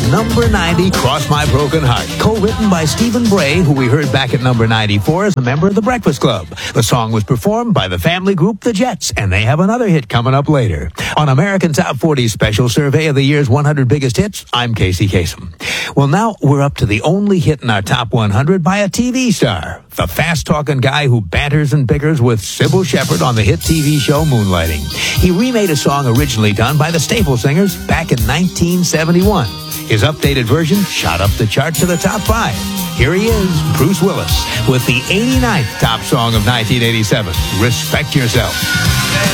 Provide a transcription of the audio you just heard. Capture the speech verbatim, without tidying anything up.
number ninety, Cross My Broken Heart, co-written by Stephen Bray, who we heard back at number ninety-four as a member of the Breakfast Club. The song was performed by the family group The Jets, and they have another hit coming up later. On American Top forty Special Survey of the Year's one hundred Biggest Hits, I'm Casey Kasem. Well, now we're up to the only hit in our Top one hundred by a T V star, the fast-talking guy who banters and bickers with Sybil Shepherd on the hit T V show Moonlighting. He remade a song originally done by the Staple Singers back in nineteen seventy-one. His updated version shot up the chart to the top five. Here he is, Bruce Willis, with the eighty-ninth top song of nineteen eighty-seven, Respect Yourself.